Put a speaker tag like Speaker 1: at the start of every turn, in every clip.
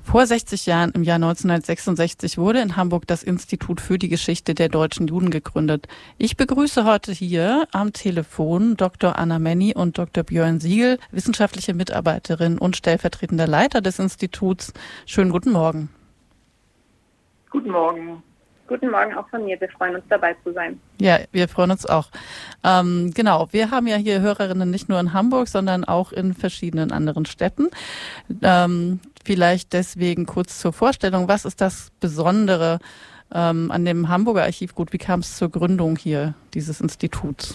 Speaker 1: Vor 60 Jahren, im Jahr 1966, wurde in Hamburg das Institut für die Geschichte der deutschen Juden gegründet. Ich begrüße heute hier am Telefon Dr. Anna Menny und Dr. Björn Siegel, wissenschaftliche Mitarbeiterin und stellvertretender Leiter des Instituts. Schönen guten Morgen.
Speaker 2: Guten Morgen.
Speaker 3: Guten Morgen auch von mir. Wir freuen uns, dabei zu sein.
Speaker 1: Ja, wir freuen uns auch. Genau, wir haben ja hier Hörerinnen nicht nur in Hamburg, sondern auch in verschiedenen anderen Städten. Vielleicht deswegen kurz zur Vorstellung. Was ist das Besondere an dem Hamburger Archivgut? Wie kam es zur Gründung hier dieses Instituts?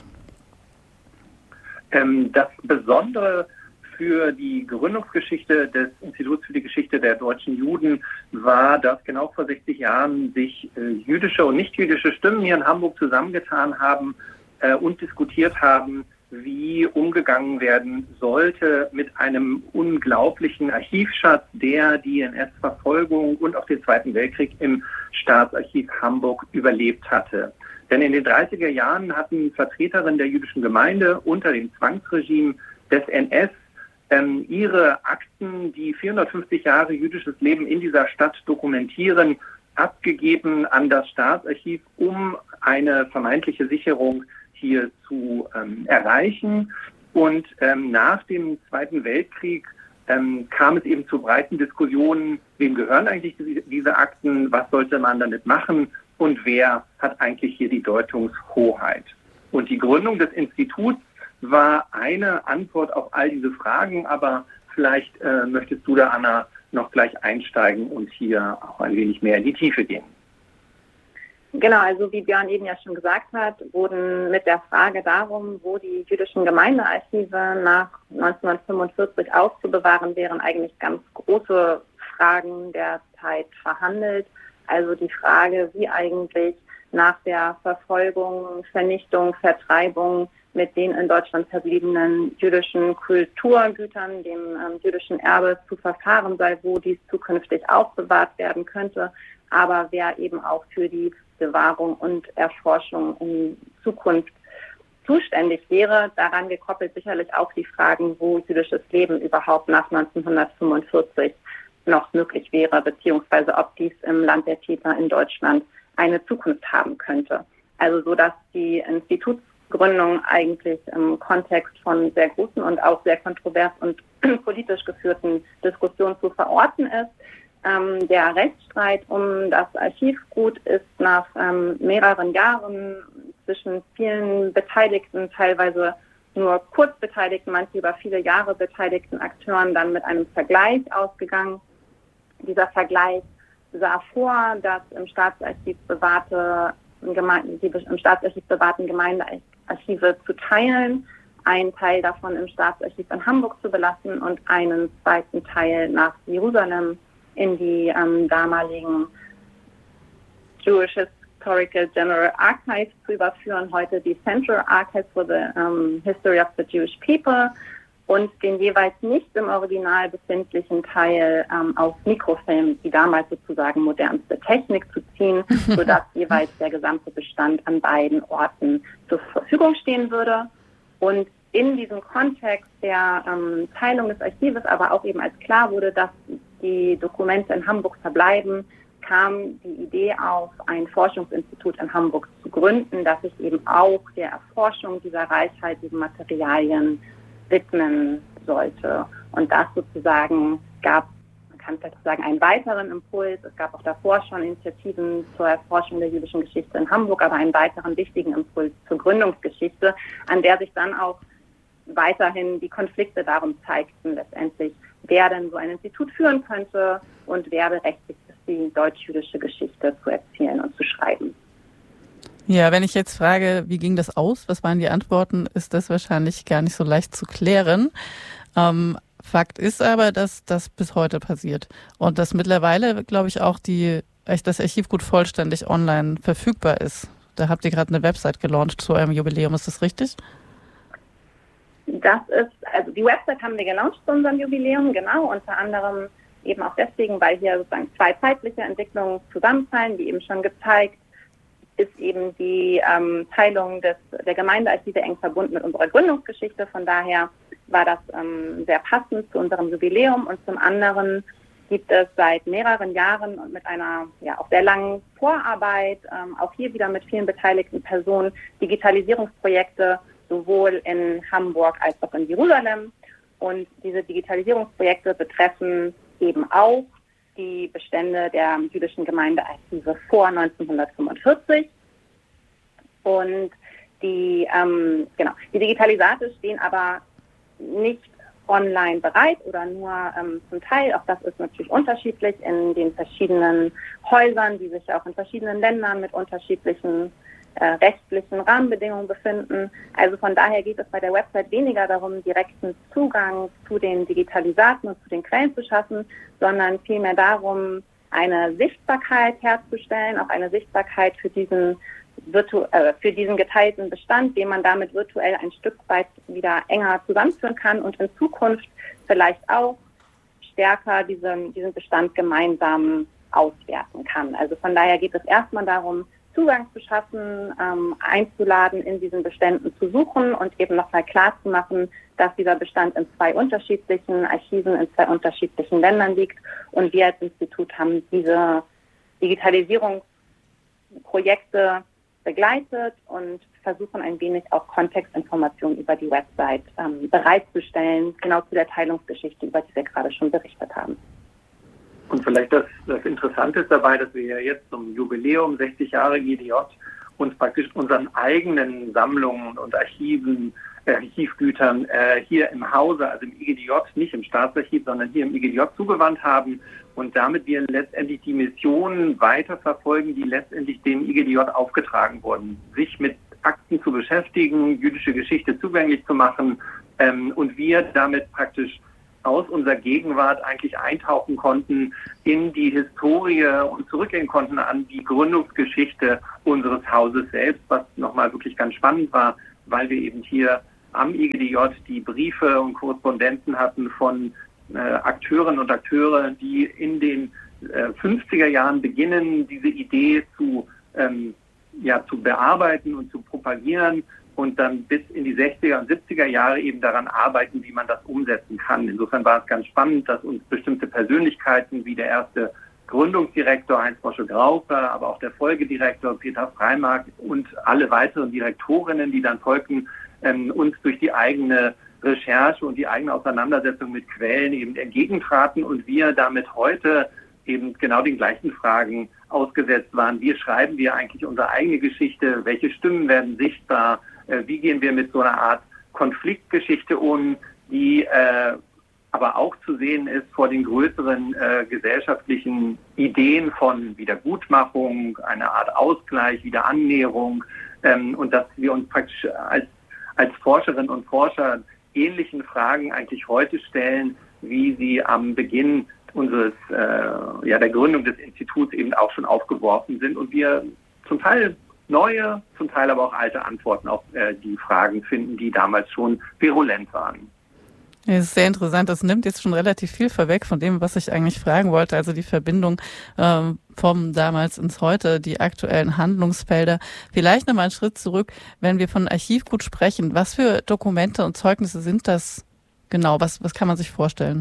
Speaker 2: Das Besondere für die Gründungsgeschichte des Instituts für die Geschichte der deutschen Juden war, dass genau vor 60 Jahren sich jüdische und nichtjüdische Stimmen hier in Hamburg zusammengetan haben und diskutiert haben, wie umgegangen werden sollte mit einem unglaublichen Archivschatz, der die NS-Verfolgung und auch den Zweiten Weltkrieg im Staatsarchiv Hamburg überlebt hatte. Denn in den 30er Jahren hatten Vertreterinnen der jüdischen Gemeinde unter dem Zwangsregime des NS ihre Akten, die 450 Jahre jüdisches Leben in dieser Stadt dokumentieren, abgegeben an das Staatsarchiv, um eine vermeintliche Sicherung hier zu erreichen. Und nach dem Zweiten Weltkrieg kam es eben zu breiten Diskussionen, wem gehören eigentlich diese Akten, was sollte man damit machen und wer hat eigentlich hier die Deutungshoheit. Und die Gründung des Instituts war eine Antwort auf all diese Fragen, aber vielleicht möchtest du da, Anna, noch gleich einsteigen und hier auch ein wenig mehr in die Tiefe gehen.
Speaker 3: Genau, also wie Björn eben ja schon gesagt hat, wurden mit der Frage darum, wo die jüdischen Gemeindearchive nach 1945 aufzubewahren wären, eigentlich ganz große Fragen der Zeit verhandelt. Also die Frage, wie eigentlich nach der Verfolgung, Vernichtung, Vertreibung mit den in Deutschland verbliebenen jüdischen Kulturgütern, dem jüdischen Erbe zu verfahren sei, wo dies zukünftig aufbewahrt werden könnte, aber wer eben auch für die Bewahrung und Erforschung in Zukunft zuständig wäre. Daran gekoppelt sicherlich auch die Fragen, wo jüdisches Leben überhaupt nach 1945 noch möglich wäre, beziehungsweise ob dies im Land der Täter in Deutschland eine Zukunft haben könnte. Also so, dass die Institutsgründung eigentlich im Kontext von sehr großen und auch sehr kontrovers und politisch geführten Diskussionen zu verorten ist. Der Rechtsstreit um das Archivgut ist nach mehreren Jahren zwischen vielen Beteiligten, teilweise nur kurz beteiligten, manche über viele Jahre beteiligten Akteuren dann mit einem Vergleich ausgegangen. Dieser Vergleich sah vor, dass im Staatsarchiv bewahrten Gemeindearchive zu teilen, einen Teil davon im Staatsarchiv in Hamburg zu belassen und einen zweiten Teil nach Jerusalem in die damaligen Jewish Historical General Archives zu überführen, heute die Central Archives for the History of the Jewish People, und den jeweils nicht im Original befindlichen Teil auf Mikrofilm, die damals sozusagen modernste Technik, zu ziehen, sodass jeweils der gesamte Bestand an beiden Orten zur Verfügung stehen würde. Und in diesem Kontext der Teilung des Archives, aber auch eben als klar wurde, dass die Dokumente in Hamburg verbleiben, kam die Idee auf, ein Forschungsinstitut in Hamburg zu gründen, das sich eben auch der Erforschung dieser reichhaltigen Materialien widmen sollte. Und das sozusagen gab, man kann vielleicht sagen, einen weiteren Impuls. Es gab auch davor schon Initiativen zur Erforschung der jüdischen Geschichte in Hamburg, aber einen weiteren wichtigen Impuls zur Gründungsgeschichte, an der sich dann auch weiterhin die Konflikte darum zeigten, letztendlich, wer denn so ein Institut führen könnte und wer berechtigt ist, die deutsch-jüdische Geschichte zu erzählen und zu schreiben.
Speaker 1: Ja, wenn ich jetzt frage, wie ging das aus, was waren die Antworten, ist das wahrscheinlich gar nicht so leicht zu klären. Fakt ist aber, dass das bis heute passiert und dass mittlerweile, glaube ich, auch das Archivgut vollständig online verfügbar ist. Da habt ihr gerade eine Website gelauncht zu eurem Jubiläum, ist das richtig?
Speaker 3: Also die Website haben wir gelauncht zu unserem Jubiläum, genau, unter anderem eben auch deswegen, weil hier sozusagen zwei zeitliche Entwicklungen zusammenfallen, wie eben schon gezeigt, ist eben die Teilung der Gemeindearchive eng verbunden mit unserer Gründungsgeschichte. Von daher war das sehr passend zu unserem Jubiläum. Und zum anderen gibt es seit mehreren Jahren und mit einer auch sehr langen Vorarbeit, auch hier wieder mit vielen beteiligten Personen, Digitalisierungsprojekte sowohl in Hamburg als auch in Jerusalem. Und diese Digitalisierungsprojekte betreffen eben auch die Bestände der jüdischen Gemeindearchive vor 1945. Und die Digitalisate stehen aber nicht online bereit oder nur zum Teil. Auch das ist natürlich unterschiedlich in den verschiedenen Häusern, die sich auch in verschiedenen Ländern mit unterschiedlichen rechtlichen Rahmenbedingungen befinden. Also von daher geht es bei der Website weniger darum, direkten Zugang zu den Digitalisaten und zu den Quellen zu schaffen, sondern vielmehr darum, eine Sichtbarkeit herzustellen, auch eine Sichtbarkeit für diesen geteilten Bestand, den man damit virtuell ein Stück weit wieder enger zusammenführen kann und in Zukunft vielleicht auch stärker diesen Bestand gemeinsam auswerten kann. Also von daher geht es erstmal darum, Zugang zu schaffen, einzuladen, in diesen Beständen zu suchen und eben nochmal klar zu machen, dass dieser Bestand in 2 unterschiedlichen Archiven, in 2 unterschiedlichen Ländern liegt. Und wir als Institut haben diese Digitalisierungsprojekte begleitet und versuchen ein wenig auch Kontextinformationen über die Website bereitzustellen, genau zu der Teilungsgeschichte, über die wir gerade schon berichtet haben.
Speaker 2: Und vielleicht das Interessante ist dabei, dass wir ja jetzt zum Jubiläum 60 Jahre IGDJ uns praktisch unseren eigenen Sammlungen und Archivgütern hier im Hause, also im IGDJ, nicht im Staatsarchiv, sondern hier im IGDJ zugewandt haben und damit wir letztendlich die Missionen weiterverfolgen, die letztendlich dem IGDJ aufgetragen wurden, sich mit Akten zu beschäftigen, jüdische Geschichte zugänglich zu machen und wir damit praktisch aus unserer Gegenwart eigentlich eintauchen konnten in die Historie und zurückgehen konnten an die Gründungsgeschichte unseres Hauses selbst, was nochmal wirklich ganz spannend war, weil wir eben hier am IGDJ die Briefe und Korrespondenzen hatten von Akteurinnen und Akteure, die in den 50er Jahren beginnen, diese Idee zu bearbeiten und zu propagieren und dann bis in die 60er und 70er Jahre eben daran arbeiten, wie man das umsetzen kann. Insofern war es ganz spannend, dass uns bestimmte Persönlichkeiten wie der erste Gründungsdirektor Heinz-Mosche Graupe, aber auch der Folgedirektor Peter Freimark und alle weiteren Direktorinnen, die dann folgten, uns durch die eigene Recherche und die eigene Auseinandersetzung mit Quellen eben entgegentraten und wir damit heute eben genau den gleichen Fragen ausgesetzt waren. Wie schreiben wir eigentlich unsere eigene Geschichte? Welche Stimmen werden sichtbar? Wie gehen wir mit so einer Art Konfliktgeschichte um, die aber auch zu sehen ist vor den größeren gesellschaftlichen Ideen von Wiedergutmachung, einer Art Ausgleich, Wiederannäherung und dass wir uns praktisch als Forscherinnen und Forscher ähnlichen Fragen eigentlich heute stellen, wie sie am Beginn der Gründung des Instituts eben auch schon aufgeworfen sind und wir zum Teil neue, zum Teil aber auch alte Antworten auf die Fragen finden, die damals schon virulent waren.
Speaker 1: Ja, das ist sehr interessant. Das nimmt jetzt schon relativ viel vorweg von dem, was ich eigentlich fragen wollte. Also die Verbindung vom damals ins Heute, die aktuellen Handlungsfelder. Vielleicht nochmal einen Schritt zurück, wenn wir von Archivgut sprechen. Was für Dokumente und Zeugnisse sind das genau? Was kann man sich vorstellen?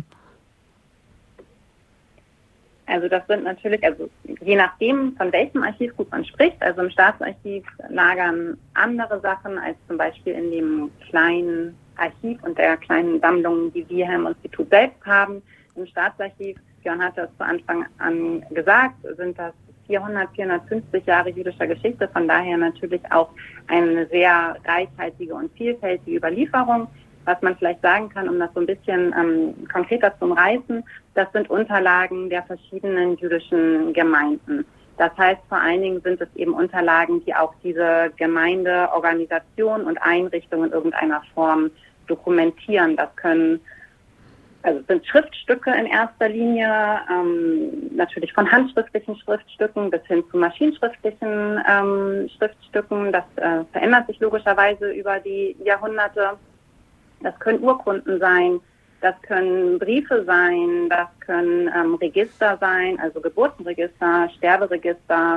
Speaker 3: Also das sind natürlich, je nachdem, von welchem Archivgut man spricht, also im Staatsarchiv lagern andere Sachen als zum Beispiel in dem kleinen Archiv und der kleinen Sammlung, die wir hier im Institut selbst haben. Im Staatsarchiv, Björn hat das zu Anfang an gesagt, sind das 450 Jahre jüdischer Geschichte, von daher natürlich auch eine sehr reichhaltige und vielfältige Überlieferung. Was man vielleicht sagen kann, um das so ein bisschen konkreter zu umreißen, das sind Unterlagen der verschiedenen jüdischen Gemeinden. Das heißt, vor allen Dingen sind es eben Unterlagen, die auch diese Gemeindeorganisation und Einrichtung in irgendeiner Form dokumentieren. Das sind Schriftstücke in erster Linie, natürlich von handschriftlichen Schriftstücken bis hin zu maschinenschriftlichen Schriftstücken. Das verändert sich logischerweise über die Jahrhunderte. Das können Urkunden sein, das können Briefe sein, das können Register sein, also Geburtenregister, Sterberegister,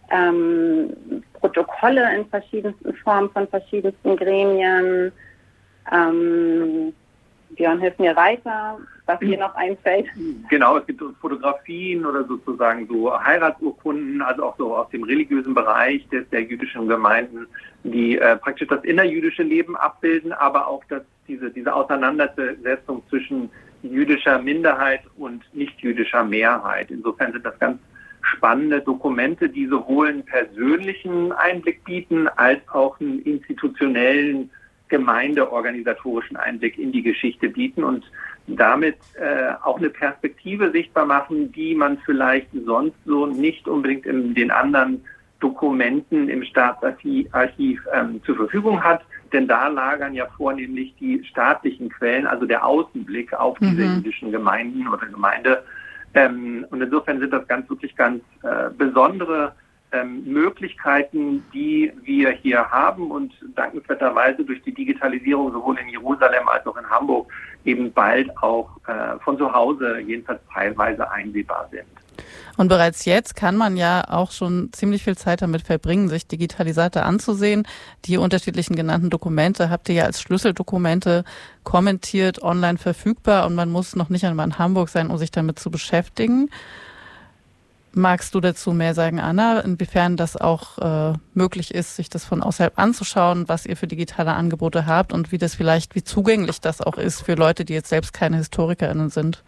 Speaker 3: Protokolle in verschiedensten Formen von verschiedensten Gremien, Björn, hilf mir weiter, was dir noch einfällt.
Speaker 2: Genau, es gibt Fotografien oder sozusagen so Heiratsurkunden, also auch so aus dem religiösen Bereich der jüdischen Gemeinden, die praktisch das innerjüdische Leben abbilden, aber auch diese Auseinandersetzung zwischen jüdischer Minderheit und nicht-jüdischer Mehrheit. Insofern sind das ganz spannende Dokumente, die sowohl einen persönlichen Einblick bieten, als auch einen institutionellen, gemeindeorganisatorischen Einblick in die Geschichte bieten und damit auch eine Perspektive sichtbar machen, die man vielleicht sonst so nicht unbedingt in den anderen Dokumenten im Staatsarchiv zur Verfügung hat. Denn da lagern ja vornehmlich die staatlichen Quellen, also der Außenblick auf diese jüdischen Gemeinden oder Gemeinde. Und insofern sind das wirklich ganz besondere Möglichkeiten, die wir hier haben und dankenswerterweise durch die Digitalisierung sowohl in Jerusalem als auch in Hamburg eben bald auch von zu Hause jedenfalls teilweise einsehbar sind.
Speaker 1: Und bereits jetzt kann man ja auch schon ziemlich viel Zeit damit verbringen, sich Digitalisate anzusehen. Die unterschiedlichen genannten Dokumente habt ihr ja als Schlüsseldokumente kommentiert, online verfügbar und man muss noch nicht einmal in Hamburg sein, um sich damit zu beschäftigen. Magst du dazu mehr sagen, Anna, inwiefern das auch möglich ist, sich das von außerhalb anzuschauen, was ihr für digitale Angebote habt und wie zugänglich das auch ist für Leute, die jetzt selbst keine HistorikerInnen sind?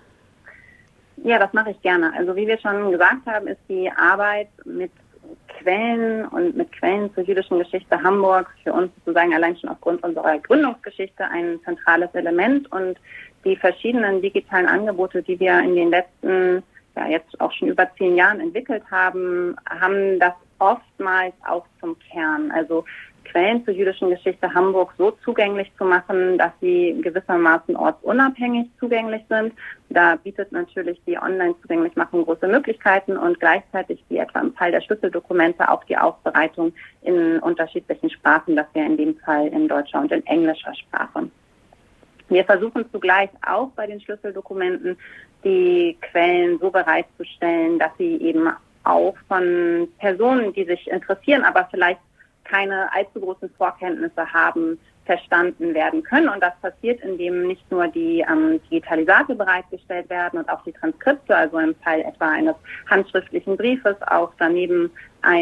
Speaker 3: Ja, das mache ich gerne. Also wie wir schon gesagt haben, ist die Arbeit mit Quellen und mit Quellen zur jüdischen Geschichte Hamburgs für uns sozusagen allein schon aufgrund unserer Gründungsgeschichte ein zentrales Element und die verschiedenen digitalen Angebote, die wir in den letzten jetzt auch schon über 10 Jahren entwickelt haben, haben das oftmals auch zum Kern. Also Quellen zur jüdischen Geschichte Hamburg so zugänglich zu machen, dass sie gewissermaßen ortsunabhängig zugänglich sind. Da bietet natürlich die Online-Zugänglichmachung große Möglichkeiten und gleichzeitig, wie etwa im Fall der Schlüsseldokumente, auch die Aufbereitung in unterschiedlichen Sprachen, das wäre in dem Fall in deutscher und in englischer Sprache. Wir versuchen zugleich auch bei den Schlüsseldokumenten die Quellen so bereitzustellen, dass sie eben auch von Personen, die sich interessieren, aber vielleicht keine allzu großen Vorkenntnisse haben, verstanden werden können. Und das passiert, indem nicht nur die Digitalisate bereitgestellt werden und auch die Transkripte, also im Fall etwa eines handschriftlichen Briefes, auch daneben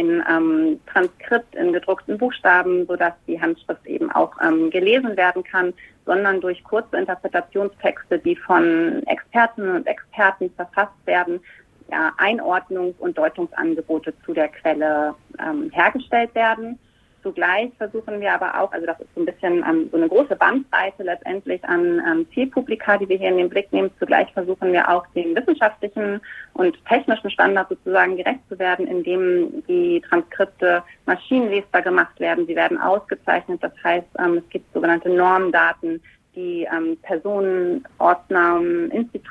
Speaker 3: ein Transkript in gedruckten Buchstaben, sodass die Handschrift eben auch gelesen werden kann, sondern durch kurze Interpretationstexte, die von Expertinnen und Experten verfasst werden, Einordnungs- und Deutungsangebote zu der Quelle hergestellt werden. Zugleich versuchen wir aber auch, also das ist so ein bisschen so eine große Bandbreite letztendlich an Zielpublika, die wir hier in den Blick nehmen. Zugleich versuchen wir auch den wissenschaftlichen und technischen Standards sozusagen gerecht zu werden, indem die Transkripte maschinenlesbar gemacht werden. Sie werden ausgezeichnet, das heißt, es gibt sogenannte Normdaten, die Personen, Ortsnamen,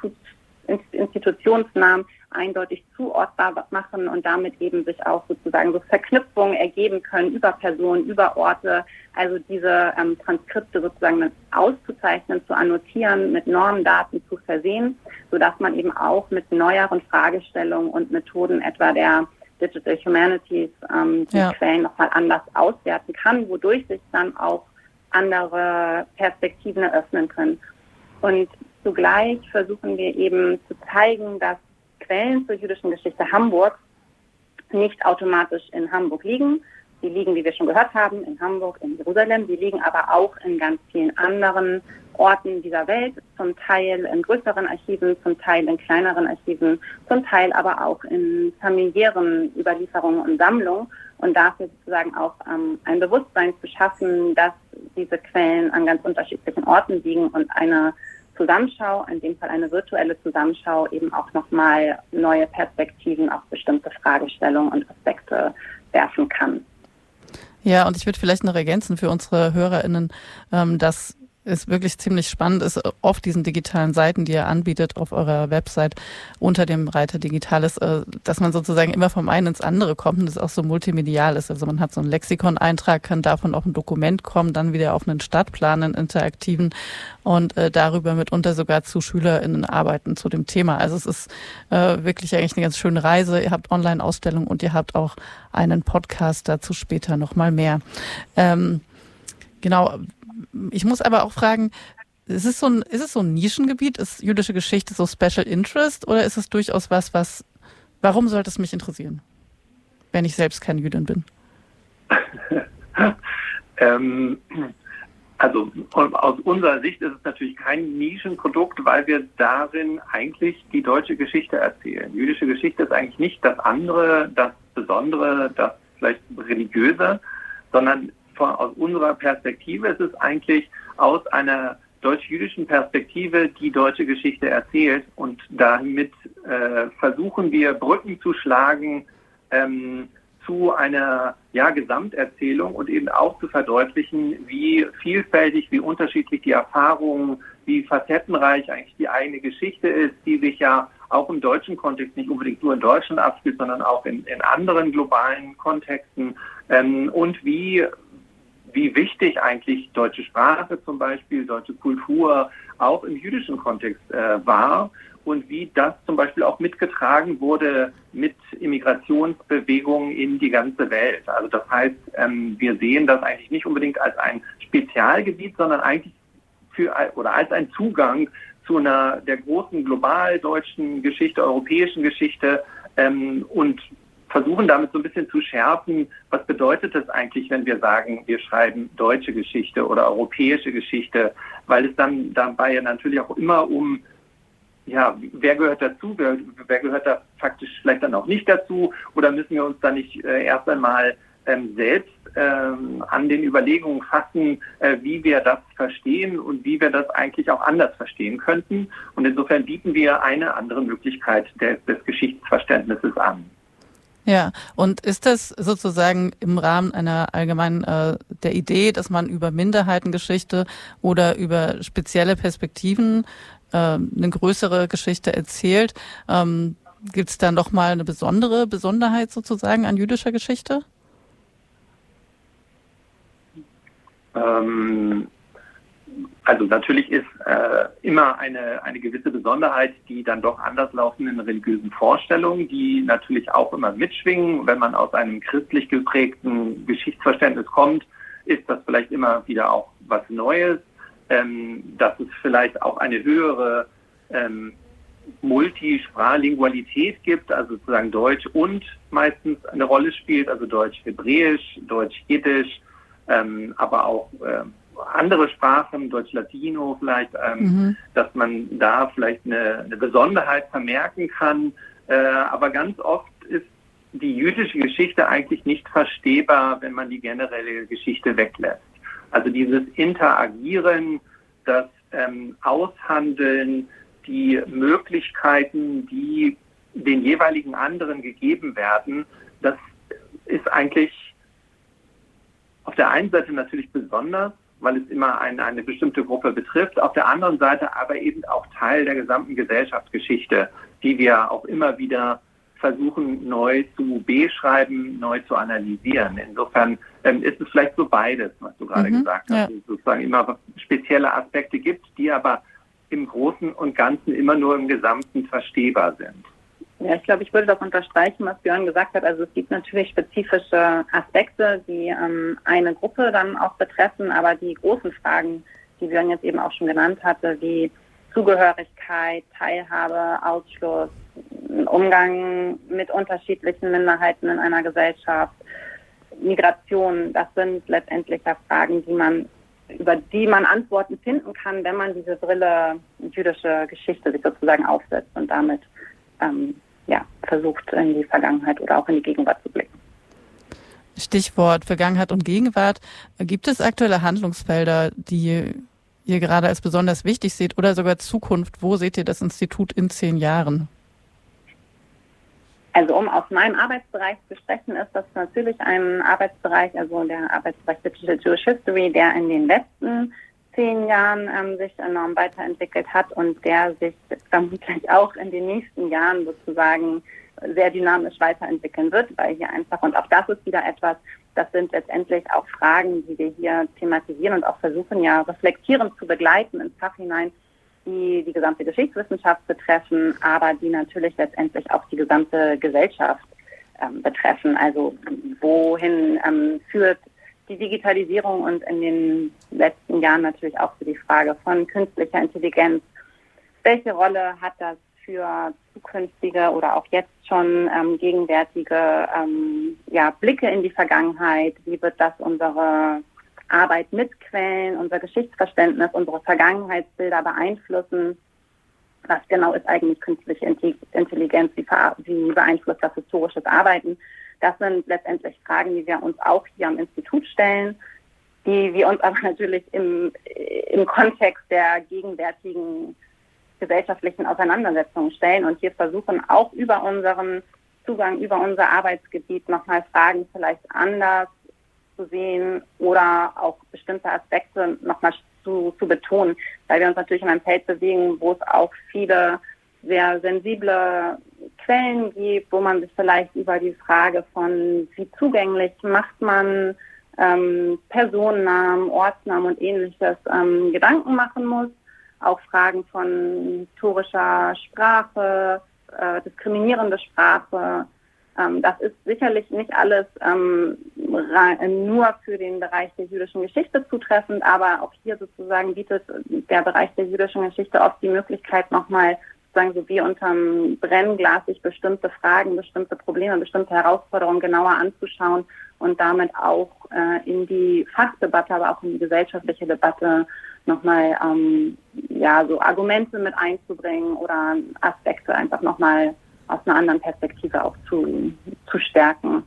Speaker 3: Institutionsnamen eindeutig zuordbar machen und damit eben sich auch sozusagen so Verknüpfungen ergeben können über Personen, über Orte, also diese Transkripte sozusagen auszuzeichnen, zu annotieren, mit Normdaten zu versehen, sodass man eben auch mit neueren Fragestellungen und Methoden etwa der Digital Humanities die Quellen nochmal anders auswerten kann, wodurch sich dann auch andere Perspektiven eröffnen können. Und zugleich versuchen wir eben zu zeigen, dass Quellen zur jüdischen Geschichte Hamburgs nicht automatisch in Hamburg liegen. Sie liegen, wie wir schon gehört haben, in Hamburg, in Jerusalem. Sie liegen aber auch in ganz vielen anderen Orten dieser Welt, zum Teil in größeren Archiven, zum Teil in kleineren Archiven, zum Teil aber auch in familiären Überlieferungen und Sammlungen. Und dafür sozusagen auch ein Bewusstsein zu schaffen, dass diese Quellen an ganz unterschiedlichen Orten liegen und eine Zusammenschau, in dem Fall eine virtuelle Zusammenschau, eben auch nochmal neue Perspektiven auf bestimmte Fragestellungen und Aspekte werfen kann.
Speaker 1: Ja, und ich würde vielleicht noch ergänzen für unsere HörerInnen, dass es wirklich ziemlich spannend ist, auf diesen digitalen Seiten, die ihr anbietet, auf eurer Website unter dem Reiter Digitales, dass man sozusagen immer vom einen ins andere kommt und es auch so multimedial ist. Also man hat so einen Lexikon-Eintrag, kann davon auf ein Dokument kommen, dann wieder auf einen Stadtplan, einen interaktiven und darüber mitunter sogar zu SchülerInnen arbeiten zu dem Thema. Also es ist wirklich eigentlich eine ganz schöne Reise. Ihr habt Online-Ausstellungen und ihr habt auch einen Podcast, dazu später nochmal mehr. Genau. Ich muss aber auch fragen, ist es so ein Nischengebiet? Ist jüdische Geschichte so Special Interest oder ist es durchaus warum sollte es mich interessieren, wenn ich selbst keine Jüdin bin?
Speaker 2: Also aus unserer Sicht ist es natürlich kein Nischenprodukt, weil wir darin eigentlich die deutsche Geschichte erzählen. Jüdische Geschichte ist eigentlich nicht das andere, das Besondere, das vielleicht Religiöse, sondern aus unserer Perspektive ist es eigentlich aus einer deutsch-jüdischen Perspektive die deutsche Geschichte erzählt und damit versuchen wir Brücken zu schlagen zu einer Gesamterzählung und eben auch zu verdeutlichen, wie vielfältig, wie unterschiedlich die Erfahrungen, wie facettenreich eigentlich die eigene Geschichte ist, die sich ja auch im deutschen Kontext nicht unbedingt nur in Deutschland abspielt, sondern auch in anderen globalen Kontexten und wie wichtig eigentlich deutsche Sprache zum Beispiel, deutsche Kultur auch im jüdischen Kontext war und wie das zum Beispiel auch mitgetragen wurde mit Immigrationsbewegungen in die ganze Welt. Also das heißt, wir sehen das eigentlich nicht unbedingt als ein Spezialgebiet, sondern eigentlich als ein Zugang zu der großen global deutschen Geschichte, europäischen Geschichte und versuchen damit so ein bisschen zu schärfen, was bedeutet das eigentlich, wenn wir sagen, wir schreiben deutsche Geschichte oder europäische Geschichte, weil es dann dabei ja natürlich auch immer wer gehört dazu, wer gehört da faktisch vielleicht dann auch nicht dazu oder müssen wir uns da nicht erst einmal selbst an den Überlegungen fassen, wie wir das verstehen und wie wir das eigentlich auch anders verstehen könnten. Und insofern bieten wir eine andere Möglichkeit des Geschichtsverständnisses an.
Speaker 1: Ja, und ist das sozusagen im Rahmen einer allgemeinen der Idee, dass man über Minderheitengeschichte oder über spezielle Perspektiven eine größere Geschichte erzählt? Gibt es da nochmal eine Besonderheit sozusagen an jüdischer Geschichte?
Speaker 2: Also natürlich ist immer eine gewisse Besonderheit, die dann doch anders laufenden religiösen Vorstellungen, die natürlich auch immer mitschwingen. Wenn man aus einem christlich geprägten Geschichtsverständnis kommt, ist das vielleicht immer wieder auch was Neues, dass es vielleicht auch eine höhere Multisprachlingualität gibt, also sozusagen Deutsch und meistens eine Rolle spielt, also Deutsch-Hebräisch, Deutsch-Jiddisch, aber auch andere Sprachen, Deutsch-Latino vielleicht, dass man da vielleicht eine Besonderheit vermerken kann. Aber ganz oft ist die jüdische Geschichte eigentlich nicht verstehbar, wenn man die generelle Geschichte weglässt. Also dieses Interagieren, das Aushandeln, die Möglichkeiten, die den jeweiligen anderen gegeben werden, das ist eigentlich auf der einen Seite natürlich besonders, weil es immer eine bestimmte Gruppe betrifft, auf der anderen Seite aber eben auch Teil der gesamten Gesellschaftsgeschichte, die wir auch immer wieder versuchen neu zu beschreiben, neu zu analysieren. Insofern ist es vielleicht so beides, was du gerade gesagt hast, dass es sozusagen immer spezielle Aspekte gibt, die aber im Großen und Ganzen immer nur im Gesamten verstehbar sind.
Speaker 3: Ja, ich glaube, ich würde das unterstreichen, was Björn gesagt hat. Also es gibt natürlich spezifische Aspekte, die eine Gruppe dann auch betreffen, aber die großen Fragen, die Björn jetzt eben auch schon genannt hatte, wie Zugehörigkeit, Teilhabe, Ausschluss, Umgang mit unterschiedlichen Minderheiten in einer Gesellschaft, Migration, das sind letztendlich ja Fragen, über die man Antworten finden kann, wenn man diese Brille jüdische Geschichte sich sozusagen aufsetzt und damit versucht, in die Vergangenheit oder auch in die Gegenwart zu blicken.
Speaker 1: Stichwort Vergangenheit und Gegenwart. Gibt es aktuelle Handlungsfelder, die ihr gerade als besonders wichtig seht oder sogar Zukunft? Wo seht ihr das Institut in 10 Jahren?
Speaker 3: Also um aus meinem Arbeitsbereich zu sprechen, ist das natürlich ein Arbeitsbereich, also der Arbeitsbereich Digital Jewish History, der in den letzten 10 Jahren sich enorm weiterentwickelt hat und der sich vermutlich auch in den nächsten Jahren sozusagen sehr dynamisch weiterentwickeln wird, weil hier einfach, und auch das ist wieder etwas, das sind letztendlich auch Fragen, die wir hier thematisieren und auch versuchen ja reflektierend zu begleiten ins Fach hinein, die die gesamte Geschichtswissenschaft betreffen, aber die natürlich letztendlich auch die gesamte Gesellschaft betreffen. Also wohin führt die Digitalisierung und in den letzten Jahren natürlich auch für die Frage von künstlicher Intelligenz. Welche Rolle hat das für zukünftige oder auch jetzt schon gegenwärtige Blicke in die Vergangenheit? Wie wird das unsere Arbeit mit Quellen, unser Geschichtsverständnis, unsere Vergangenheitsbilder beeinflussen? Was genau ist eigentlich künstliche Intelligenz? Wie beeinflusst das historisches Arbeiten? Das sind letztendlich Fragen, die wir uns auch hier am Institut stellen, die wir uns aber natürlich im Kontext der gegenwärtigen gesellschaftlichen Auseinandersetzungen stellen und hier versuchen auch über unseren Zugang, über unser Arbeitsgebiet nochmal Fragen vielleicht anders zu sehen oder auch bestimmte Aspekte nochmal zu betonen, weil wir uns natürlich in einem Feld bewegen, wo es auch viele sehr sensible Quellen gibt, wo man sich vielleicht über die Frage von wie zugänglich macht man Personennamen, Ortsnamen und Ähnliches Gedanken machen muss. Auch Fragen von historischer Sprache, diskriminierende Sprache. Das ist sicherlich nicht alles nur für den Bereich der jüdischen Geschichte zutreffend, aber auch hier sozusagen bietet der Bereich der jüdischen Geschichte oft die Möglichkeit, nochmal sozusagen so wie unterm Brennglas sich bestimmte Fragen, bestimmte Probleme, bestimmte Herausforderungen genauer anzuschauen und damit auch in die Fachdebatte, aber auch in die gesellschaftliche Debatte nochmal so Argumente mit einzubringen oder Aspekte einfach nochmal aus einer anderen Perspektive auch zu stärken.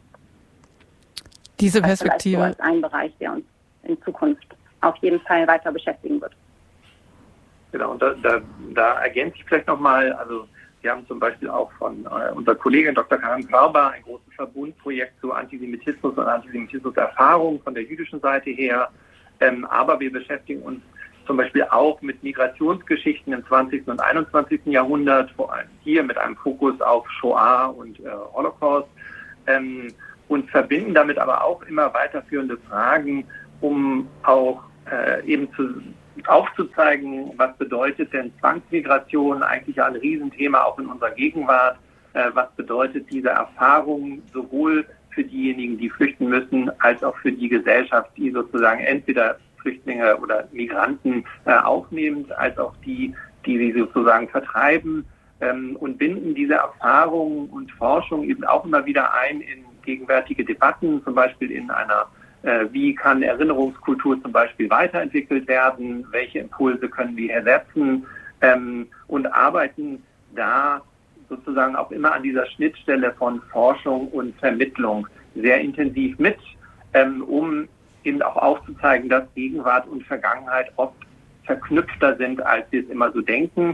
Speaker 1: Diese Perspektive
Speaker 3: so als ein Bereich, der uns in Zukunft auf jeden Fall weiter beschäftigen wird.
Speaker 2: Genau, und da ergänze ich vielleicht nochmal, also wir haben zum Beispiel auch von unserer Kollegin Dr. Karin Körber ein großes Verbundprojekt zu Antisemitismus und Antisemitismuserfahrung von der jüdischen Seite her, aber wir beschäftigen uns zum Beispiel auch mit Migrationsgeschichten im 20. und 21. Jahrhundert, vor allem hier mit einem Fokus auf Shoah und Holocaust und verbinden damit aber auch immer weiterführende Fragen, um auch aufzuzeigen, was bedeutet denn Zwangsmigration, eigentlich ein Riesenthema auch in unserer Gegenwart, was bedeutet diese Erfahrung sowohl für diejenigen, die flüchten müssen, als auch für die Gesellschaft, die sozusagen entweder Flüchtlinge oder Migranten aufnehmend, als auch die sie sozusagen vertreiben und binden diese Erfahrungen und Forschung eben auch immer wieder ein in gegenwärtige Debatten, zum Beispiel in einer wie kann Erinnerungskultur zum Beispiel weiterentwickelt werden, welche Impulse können wir ersetzen und arbeiten da sozusagen auch immer an dieser Schnittstelle von Forschung und Vermittlung sehr intensiv mit, um eben auch aufzuzeigen, dass Gegenwart und Vergangenheit oft verknüpfter sind, als wir es immer so denken.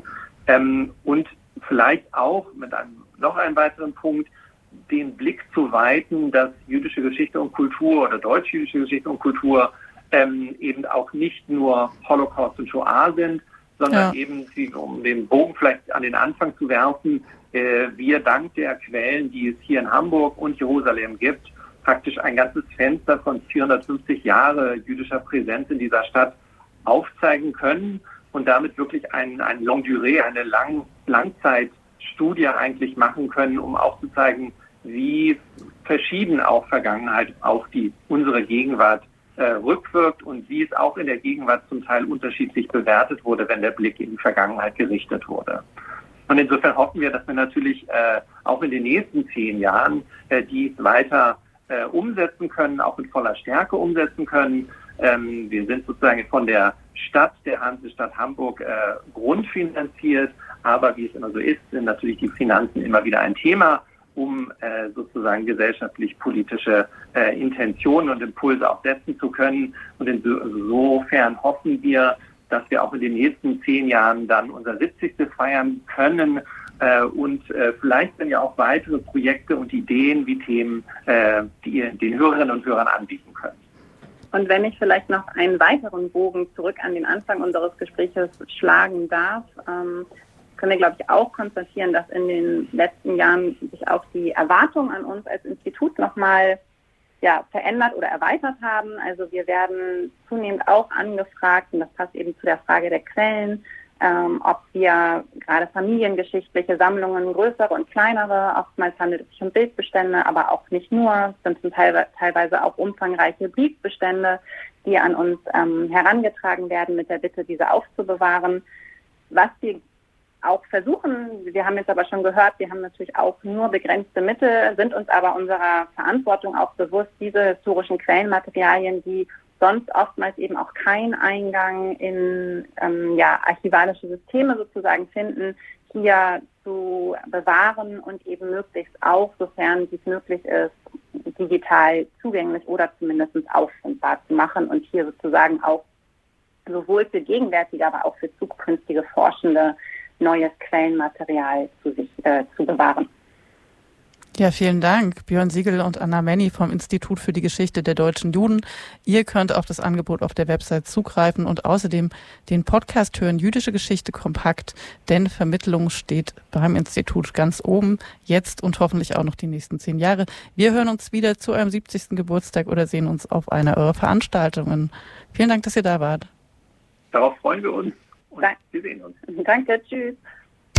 Speaker 2: Und vielleicht auch mit noch einem weiteren Punkt, den Blick zu weiten, dass jüdische Geschichte und Kultur oder deutsch-jüdische Geschichte und Kultur eben auch nicht nur Holocaust und Shoah sind, sondern eben, um den Bogen vielleicht an den Anfang zu werfen, wir dank der Quellen, die es hier in Hamburg und Jerusalem gibt, praktisch ein ganzes Fenster von 450 Jahre jüdischer Präsenz in dieser Stadt aufzeigen können und damit wirklich ein Longue Durée, eine Langzeitstudie eigentlich machen können, um aufzuzeigen, wie verschieden auch Vergangenheit auf unsere Gegenwart rückwirkt und wie es auch in der Gegenwart zum Teil unterschiedlich bewertet wurde, wenn der Blick in die Vergangenheit gerichtet wurde. Und insofern hoffen wir, dass wir natürlich auch in den nächsten 10 Jahren dies weiter umsetzen können, auch in voller Stärke umsetzen können. Wir sind sozusagen von der Hansestadt Hamburg grundfinanziert, aber wie es immer so ist, sind natürlich die Finanzen immer wieder ein Thema, um sozusagen gesellschaftlich-politische Intentionen und Impulse auch setzen zu können. Und insofern hoffen wir, dass wir auch in den nächsten 10 Jahren dann unser 70. feiern können und vielleicht dann ja auch weitere Projekte und Ideen wie Themen, die ihr den Hörerinnen und Hörern anbieten könnt.
Speaker 3: Und wenn ich vielleicht noch einen weiteren Bogen zurück an den Anfang unseres Gespräches schlagen darf, können wir, glaube ich, auch konstatieren, dass in den letzten Jahren sich auch die Erwartungen an uns als Institut nochmal verändert oder erweitert haben. Also wir werden zunehmend auch angefragt, und das passt eben zu der Frage der Quellen, ob wir gerade familiengeschichtliche Sammlungen, größere und kleinere, oftmals handelt es sich um Bildbestände, aber auch nicht nur, es sind teilweise auch umfangreiche Briefbestände, die an uns herangetragen werden mit der Bitte, diese aufzubewahren. Was wir auch versuchen, wir haben jetzt aber schon gehört, wir haben natürlich auch nur begrenzte Mittel, sind uns aber unserer Verantwortung auch bewusst, diese historischen Quellenmaterialien, die sonst oftmals eben auch keinen Eingang in archivalische Systeme sozusagen finden, hier zu bewahren und eben möglichst auch, sofern dies möglich ist, digital zugänglich oder zumindest auffindbar zu machen und hier sozusagen auch sowohl für gegenwärtige, aber auch für zukünftige Forschende neues Quellenmaterial zu bewahren.
Speaker 1: Ja, vielen Dank, Björn Siegel und Anna Menny vom Institut für die Geschichte der deutschen Juden. Ihr könnt auf das Angebot auf der Website zugreifen und außerdem den Podcast hören, Jüdische Geschichte kompakt, denn Vermittlung steht beim Institut ganz oben, jetzt und hoffentlich auch noch die nächsten 10 Jahre. Wir hören uns wieder zu eurem 70. Geburtstag oder sehen uns auf einer eurer Veranstaltungen. Vielen Dank, dass ihr da wart.
Speaker 2: Darauf freuen wir uns und wir sehen uns.
Speaker 3: Danke, tschüss.